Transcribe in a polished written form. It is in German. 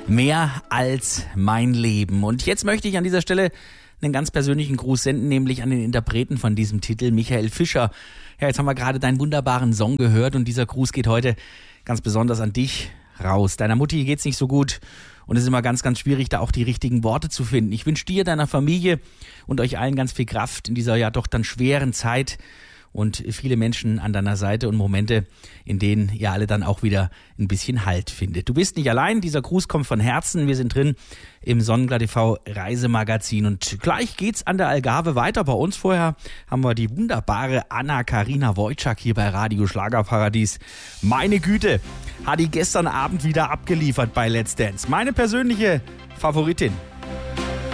Mehr als mein Leben. Und jetzt möchte ich an dieser Stelle einen ganz persönlichen Gruß senden, nämlich an den Interpreten von diesem Titel, Michael Fischer. Ja, jetzt haben wir gerade deinen wunderbaren Song gehört und dieser Gruß geht heute ganz besonders an dich raus. Deiner Mutti geht's nicht so gut und es ist immer ganz, ganz schwierig, da auch die richtigen Worte zu finden. Ich wünsche dir, deiner Familie und euch allen ganz viel Kraft in dieser ja doch dann schweren Zeit und viele Menschen an deiner Seite und Momente, in denen ihr alle dann auch wieder ein bisschen Halt findet. Du bist nicht allein, dieser Gruß kommt von Herzen. Wir sind drin im Sonnenklar TV Reisemagazin und gleich geht's an der Algarve weiter. Bei uns vorher haben wir die wunderbare Anna-Karina Wojcik hier bei Radio Schlagerparadies. Meine Güte, hat die gestern Abend wieder abgeliefert bei Let's Dance. Meine persönliche Favoritin.